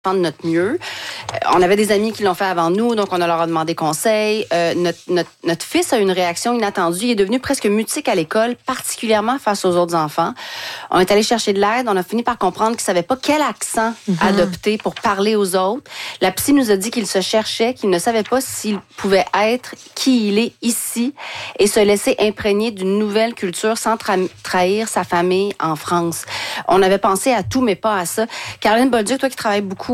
de notre mieux. On avait des amis qui l'ont fait avant nous, donc on leur a demandé conseil. Notre fils a eu une réaction inattendue. Il est devenu presque mutique à l'école, particulièrement face aux autres enfants. On est allé chercher de l'aide. On a fini par comprendre qu'il savait pas quel accent adopter pour parler aux autres. La psy nous a dit qu'il se cherchait, qu'il ne savait pas s'il pouvait être qui il est ici et se laisser imprégner d'une nouvelle culture sans trahir sa famille en France. On avait pensé à tout, mais pas à ça. Caroline Bolduc, toi qui travailles beaucoup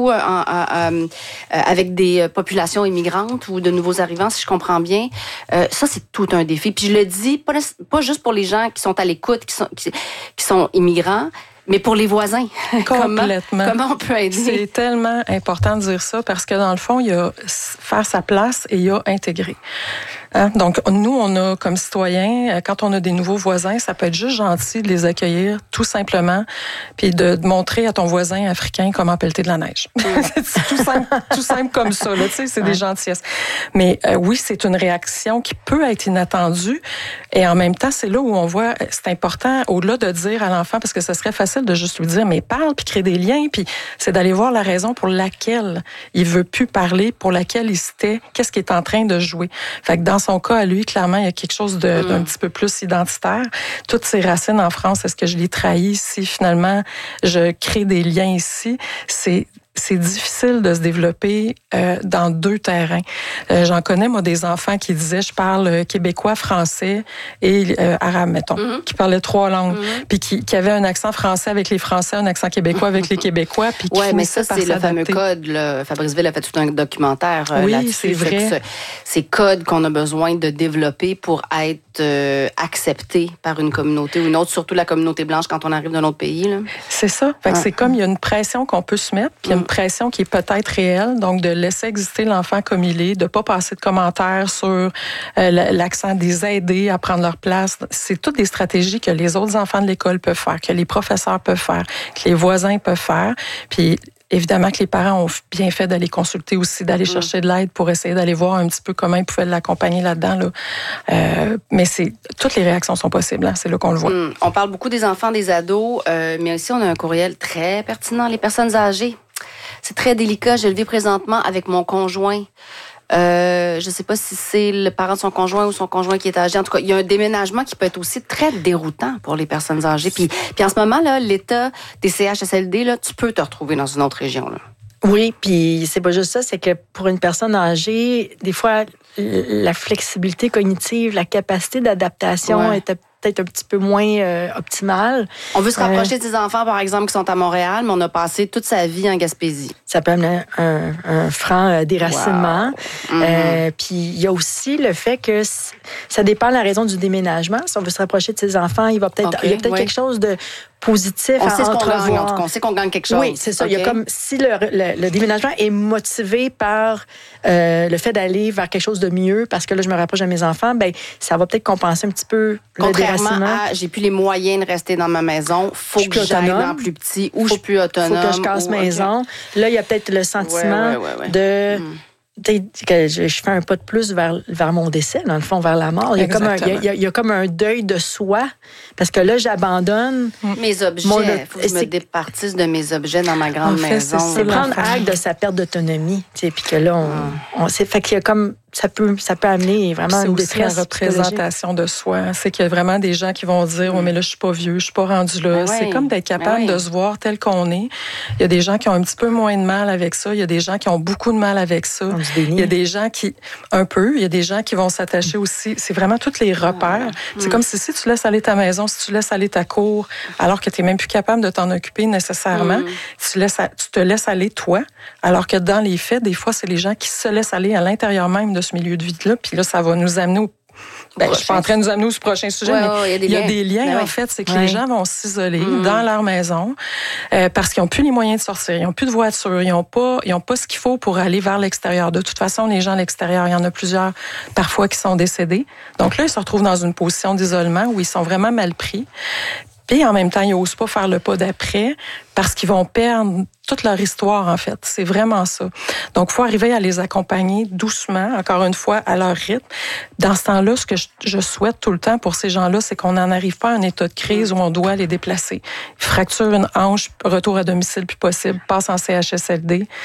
avec des populations immigrantes ou de nouveaux arrivants, si je comprends bien, ça, c'est tout un défi. Puis je le dis, pas juste pour les gens qui sont à l'écoute, qui sont immigrants, mais pour les voisins. Complètement. Comment on peut aider? C'est tellement important de dire ça parce que dans le fond, il y a faire sa place et il y a intégrer. Hein? Donc, nous, on a comme citoyens, quand on a des nouveaux voisins, ça peut être juste gentil de les accueillir, tout simplement, puis de montrer à ton voisin africain comment pelleter de la neige. C'est tout simple comme ça, là, tu sais, c'est des gentillesses. Mais oui, c'est une réaction qui peut être inattendue et en même temps, c'est là où on voit, c'est important, au-delà de dire à l'enfant, parce que ce serait facile de juste lui dire, mais parle, puis créer des liens, puis c'est d'aller voir la raison pour laquelle il veut plus parler, pour laquelle il s'était, qu'est-ce qu'il est en train de jouer. Fait que dans son cas, à lui, clairement, il y a quelque chose d'un petit peu plus identitaire. Toutes ses racines en France, est-ce que je les trahis si finalement je crée des liens ici? C'est difficile de se développer dans deux terrains. J'en connais, moi, des enfants qui disaient, je parle québécois, français et arabe, mettons, qui parlaient 3 langues, puis qui avaient un accent français avec les Français, un accent québécois avec les Québécois, puis qui mais ça, c'est le fameux code. Là. Fabrice Ville a fait tout un documentaire là-dessus. C'est vrai. Ces codes qu'on a besoin de développer pour être accepté par une communauté ou une autre, surtout la communauté blanche quand on arrive d'un autre pays. Là. C'est ça. Fait que c'est comme il y a une pression qu'on peut se mettre, puis il y a une pression qui est peut-être réelle, donc de laisser exister l'enfant comme il est, de pas passer de commentaires sur l'accent, des aider à prendre leur place. C'est toutes des stratégies que les autres enfants de l'école peuvent faire, que les professeurs peuvent faire, que les voisins peuvent faire. Puis évidemment que les parents ont bien fait d'aller consulter aussi, d'aller chercher de l'aide pour essayer d'aller voir un petit peu comment ils pouvaient l'accompagner là-dedans. Là. Mais toutes les réactions sont possibles, hein, c'est là qu'on le voit. On parle beaucoup des enfants, des ados, mais aussi on a un courriel très pertinent, les personnes âgées. C'est très délicat. Je le vis présentement avec mon conjoint. Je ne sais pas si c'est le parent de son conjoint ou son conjoint qui est âgé. En tout cas, il y a un déménagement qui peut être aussi très déroutant pour les personnes âgées. Puis en ce moment, là, l'état des CHSLD, là, tu peux te retrouver dans une autre région. Là. Oui, puis c'est pas juste ça, c'est que pour une personne âgée, des fois, la flexibilité cognitive, la capacité d'adaptation est peut-être un petit peu moins optimale. On veut se rapprocher de ses enfants, par exemple, qui sont à Montréal, mais on a passé toute sa vie en Gaspésie. Ça peut amener un franc déracinement. Wow. Puis il y a aussi le fait que ça dépend de la raison du déménagement. Si on veut se rapprocher de ses enfants, il y a peut-être quelque chose de positif on sait à entrevoir. Gagne, en tout cas, on sait qu'on gagne quelque chose. Oui, c'est ça. Il y a comme si le déménagement est motivé par le fait d'aller vers quelque chose de mieux, parce que là, je me rapproche de mes enfants, ben ça va peut-être compenser un petit peu le déracinement. J'ai plus les moyens de rester dans ma maison, faut que j'aille dans plus petit, ou je suis plus autonome. Faut que je casse maison. Là, il y a peut-être le sentiment de... que je fais un pas de plus vers mon décès, dans le fond, vers la mort. Il y a comme un deuil de soi, parce que là, j'abandonne mes objets. Il faut que je me départisse de mes objets dans ma grande maison. C'est prendre acte de sa perte d'autonomie. Puis que là, fait qu'il y a comme... Ça peut amener vraiment une détresse. C'est aussi la représentation de soi. C'est qu'il y a vraiment des gens qui vont dire « Oh, mais là, je suis pas vieux, je suis pas rendu là. » C'est comme d'être capable de se voir tel qu'on est. Il y a des gens qui ont un petit peu moins de mal avec ça. Il y a des gens qui ont beaucoup de mal avec ça. Il y a des gens qui... il y a des gens qui vont s'attacher aussi. C'est vraiment tous les repères. C'est comme si tu laisses aller ta maison, si tu laisses aller ta cour, alors que tu n'es même plus capable de t'en occuper nécessairement, tu te laisses aller toi, alors que dans les faits, des fois, c'est les gens qui se laissent aller à l'intérieur même de ce milieu de vie-là, puis là, ça va nous amener au... je suis pas en train de nous amener au prochain sujet, mais il y a des liens, en fait. C'est que les gens vont s'isoler dans leur maison parce qu'ils n'ont plus les moyens de sortir, ils n'ont plus de voiture, ils n'ont pas ce qu'il faut pour aller vers l'extérieur. De toute façon, les gens à l'extérieur, il y en a plusieurs parfois qui sont décédés. Donc là, ils se retrouvent dans une position d'isolement où ils sont vraiment mal pris. Puis en même temps, ils n'osent pas faire le pas d'après parce qu'ils vont perdre toute leur histoire, en fait. C'est vraiment ça. Donc, il faut arriver à les accompagner doucement, encore une fois, à leur rythme. Dans ce temps-là, ce que je souhaite tout le temps pour ces gens-là, c'est qu'on n'en arrive pas à un état de crise où on doit les déplacer. Fracture une hanche, retour à domicile plus possible, passe en CHSLD.